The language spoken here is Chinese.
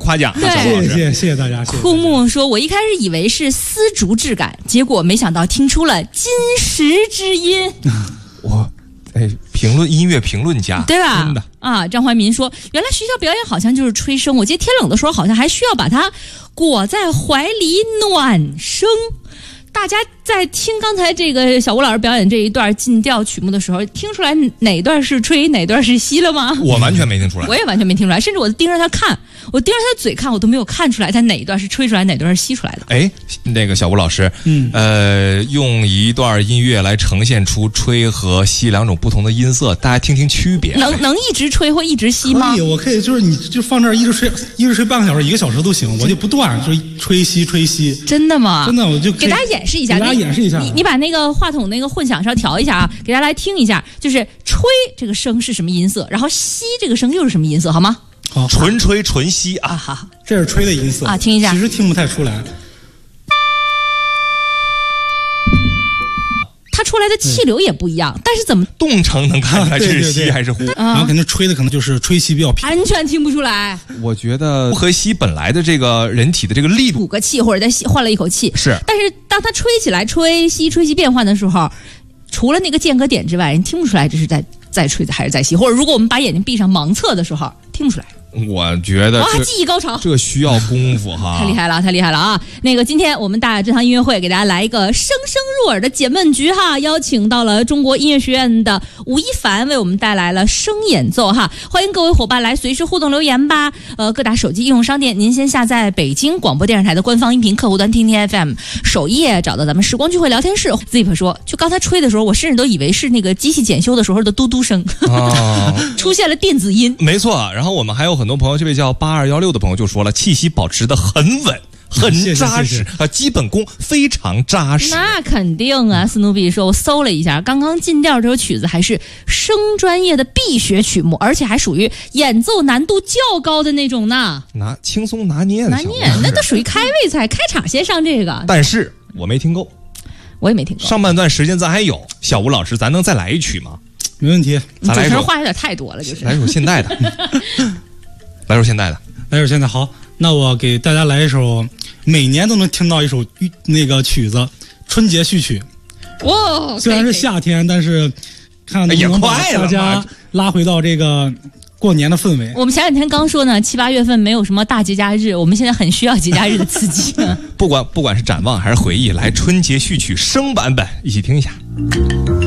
夸奖， 谢谢大家。 枯木说：“我一开始以为是丝竹质感，结果没想到听出了金石之音。” 评论音乐评论家， 对吧？ 真的啊！张怀民说：“原来学校表演好像就是吹笙，我记得天冷的时候好像还需要把它裹在怀里暖声。”大家在听刚才这个小吴老师表演这一段进调曲目的时候，听出来哪段是吹，哪段是吸了吗？ 我完全没听出来， 我也完全没听出来，甚至我盯着他看，我盯着他的嘴看，我都没有看出来他哪一段是吹出来，哪段是吸出来的。 哎，那个小吴老师，用一段音乐来呈现出吹和吸两种不同的音色，大家听听区别。 能一直吹或一直吸吗？ 可以，我可以，就是你就放这儿一直吹半个小时、1个小时都行，我就不断就吹吸。 真的吗？ 真的，我就给大家演示一下。 给大家演示一下。 你把那个话筒那个混响稍调一下啊，给大家来听一下，就是吹这个声是什么音色，然后吸这个声又是什么音色，好吗？ 好， 纯吹纯吸啊， 好， 这是吹的音色啊，听一下。 其实听不太出来。 它出来的气流也不一样，但是怎么动程能看出来是吸还是呼？ 然后肯定吹的可能就是吹吸比较平， 完全听不出来。 我觉得呼和吸本来的这个人体的这个力度， 补个气或者再换了一口气是， 但是当它吹起来吹吸变换的时候，除了那个间隔点之外，人听不出来这是在吹还是在吸，或者如果我们把眼睛闭上盲测的时候，听不出来。 我觉得哇，技艺高超， 这需要功夫哈， 太厉害了啊！那个今天我们大雅这堂音乐会给大家来一个声声入耳的解闷局哈，邀请到了中国音乐学院的吴一凡为我们带来了声演奏哈，欢迎各位伙伴来随时互动留言吧。各大手机应用商店您先下载北京广播电视台的官方音频客户端听听 FM 首页，找到咱们时光聚会聊天室。Zip 说，就刚才吹的时候，我甚至都以为是那个机器检修的时候的嘟嘟声，出现了电子音。 没错，然后我们还有很多朋友，这位叫8216的朋友就说了，气息保持得很稳。很扎实啊，基本功非常扎实。 那肯定啊，斯努比说，我搜了一下，刚刚进调这首曲子还是声专业的必学曲目，而且还属于演奏难度较高的那种呢。 轻松拿捏， 那都属于开胃菜，开场先上这个。 但是我没听够， 我也没听够。 上半段时间咱还有，小吴老师，咱能再来一曲吗？ 没问题。 咱来一首，话有点太多了，就是来首现代的，来首现代好。那我给大家来一首每年都能听到一首那个曲子，春节序曲。 哇， 虽然是夏天，但是看能不能把大家拉回到这个过年的氛围。 我们前两天刚说呢，7、8月份没有什么大节假日，我们现在很需要节假日的刺激。 不管是展望还是回忆，来春节序曲声版本一起听一下。